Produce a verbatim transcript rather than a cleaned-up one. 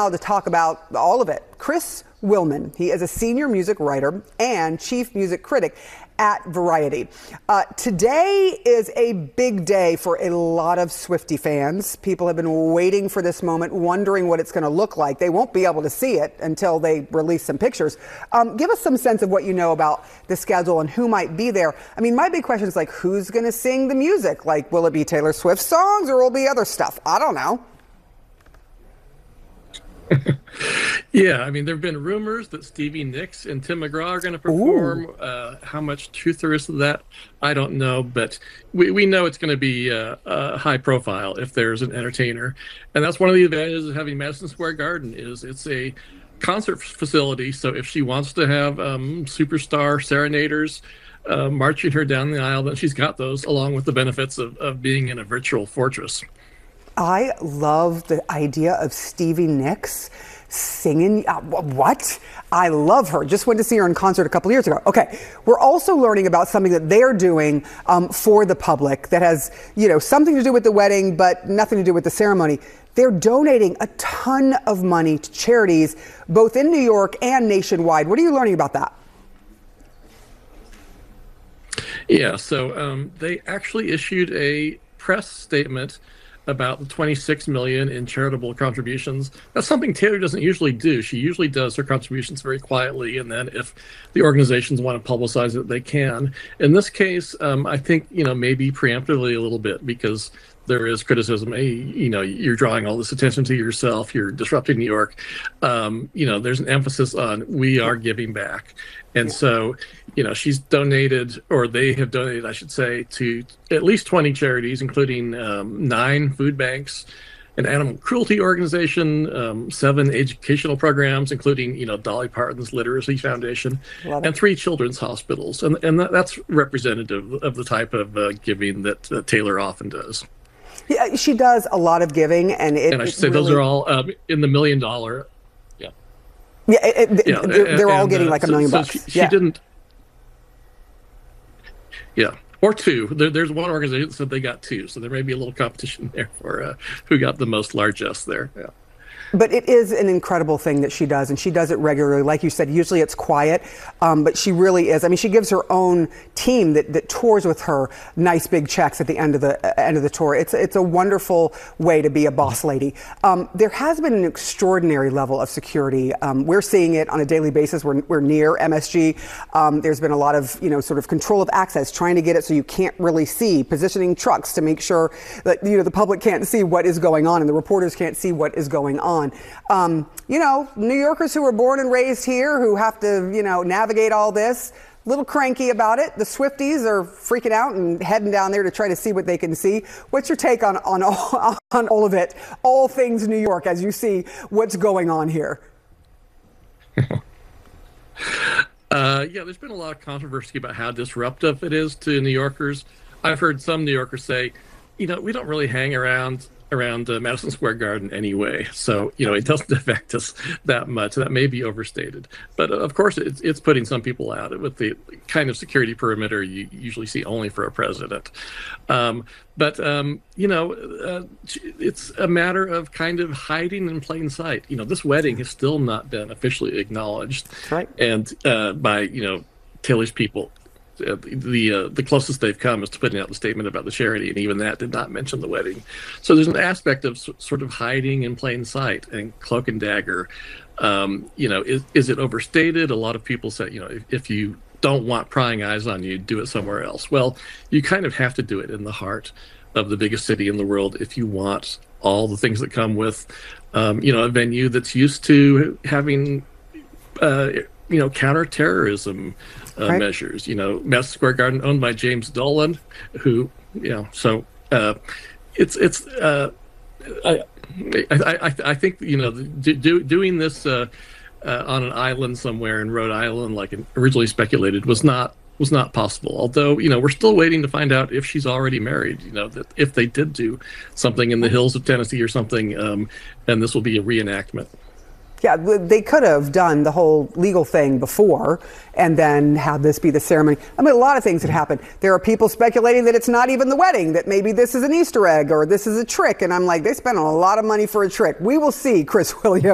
To talk about all of it, Chris Willman. He is a senior music writer and chief music critic at Variety. Uh, today is a big day for a lot of Swiftie fans. People have been waiting for this moment, wondering what it's going to look like. They won't be able to see it until they release some pictures. Um, give us some sense of what you know about the schedule and who might be there. I mean, my big question is like, who's going to sing the music? Like, will it be Taylor Swift songs or will it be other stuff? I don't know. Yeah, I mean, there have been rumors that Stevie Nicks and Tim McGraw are going to perform. Uh, how much truth there is to that, I don't know. But we, we know it's going to be uh, uh, high profile if there's an entertainer. And that's one of the advantages of having Madison Square Garden is it's a concert facility. So if she wants to have um, superstar serenaders uh, marching her down the aisle, then she's got those, along with the benefits of, of being in a virtual fortress. I love the idea of Stevie Nicks singing. Uh, what? I love her. Just went to see her in concert a couple years ago. Okay. We're also learning about something that they're doing um, for the public that has, you know, something to do with the wedding, but nothing to do with the ceremony. They're donating a ton of money to charities, both in New York and nationwide. What are you learning about that? Yeah. So um, they actually issued a press statement about the twenty-six million dollars in charitable contributions. That's something Taylor doesn't usually do. She usually does her contributions very quietly, and then if the organizations want to publicize it, they can. In this case, um, I think, you know, maybe preemptively a little bit, because there is criticism. Hey, you know, you're drawing all this attention to yourself. You're disrupting New York. Um, you know, there's an emphasis on we are giving back. And so, you know, she's donated, or they have donated, I should say, to at least twenty charities, including um, nine food banks, an animal cruelty organization, um, seven educational programs, including, you know, Dolly Parton's Literacy Foundation, and three children's hospitals. And, and that, that's representative of the type of uh, giving that uh, Taylor often does. Yeah, she does a lot of giving, and it, and I should say really... those are all um, in the million dollar. Yeah, yeah, it, it, yeah they're, they're and, all getting uh, like a million so, bucks. So she, she yeah. didn't. Yeah, or two. There, there's one organization that said they got two, so there may be a little competition there for uh, who got the most largesse there. Yeah. But it is an incredible thing that she does, and she does it regularly. Like you said, usually it's quiet, um, but she really is. I mean, she gives her own team that, that tours with her nice big checks at the end of the uh, end of the tour. It's it's a wonderful way to be a boss lady. Um, there has been an extraordinary level of security. Um, we're seeing it on a daily basis. We're we're near M S G. Um, there's been a lot of, you know, sort of control of access, trying to get it so you can't really see, positioning trucks to make sure that, you know, the public can't see what is going on and the reporters can't see what is going on. Um, you know, New Yorkers who were born and raised here, who have to, you know, navigate all this, a little cranky about it. The Swifties are freaking out and heading down there to try to see what they can see. What's your take on, on, all, on all of it, all things New York, as you see what's going on here? uh, yeah, there's been a lot of controversy about how disruptive it is to New Yorkers. I've heard some New Yorkers say, you know, we don't really hang around around uh, Madison Square Garden anyway. So, you know, it doesn't affect us that much. That may be overstated. But uh, of course, it's, it's putting some people out with the kind of security perimeter you usually see only for a president. Um, but, um, you know, uh, it's a matter of kind of hiding in plain sight. You know, this wedding has still not been officially acknowledged. Right. And uh, by, you know, Taylor's people. Uh, the uh, the closest they've come is to putting out the statement about the charity, and even that did not mention the wedding. So there's an aspect of s- sort of hiding in plain sight and cloak and dagger. Um, you know, is is it overstated? A lot of people say, you know, if, if you don't want prying eyes on you, do it somewhere else. Well, you kind of have to do it in the heart of the biggest city in the world if you want all the things that come with, um, you know, a venue that's used to having, uh, you know, counterterrorism Uh, right. measures. You know, Madison Square Garden owned by James Dolan, who, you know, so uh, it's it's. Uh, I, I I I think, you know, do, do, doing this uh, uh, on an island somewhere in Rhode Island, like originally speculated, was not was not possible. Although, you know, we're still waiting to find out if she's already married. You know, that if they did do something in the hills of Tennessee or something, um, and this will be a reenactment. Yeah, they could have done the whole legal thing before and then have this be the ceremony. I mean, a lot of things had happened. There are people speculating that it's not even the wedding, that maybe this is an Easter egg or this is a trick. And I'm like, they spent a lot of money for a trick. We will see, Chris Williams.